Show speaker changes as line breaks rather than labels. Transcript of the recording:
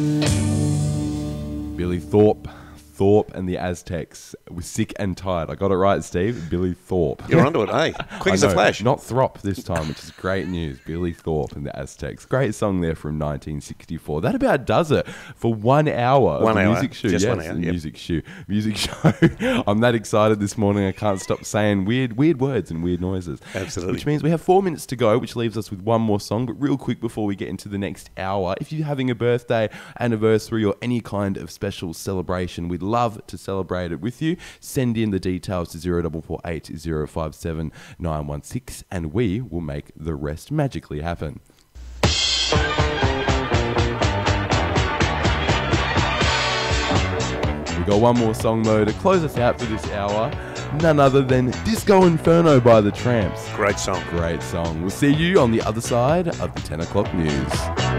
Billy Thorpe and the Aztecs. We're Sick and Tired. I got it right, Steve. Billy Thorpe.
You're onto it, eh? Quick as a flash.
Not Throp this time, which is great news. Billy Thorpe and the Aztecs. Great song there from 1964. That about does it for 1 hour of the music show.
Just
yes,
1 hour.
Music show. I'm that excited this morning. I can't stop saying weird words and weird noises.
Absolutely.
Which means we have 4 minutes to go, which leaves us with one more song. But real quick before we get into the next hour, if you're having a birthday, anniversary, or any kind of special celebration, we'd love to celebrate it with you. Send in the details to 0448 057 916 and we will make the rest magically happen. We've got one more song though to close us out for this hour. None other than Disco Inferno by the Tramps.
Great song.
Great song. We'll see you on the other side of the 10 o'clock news.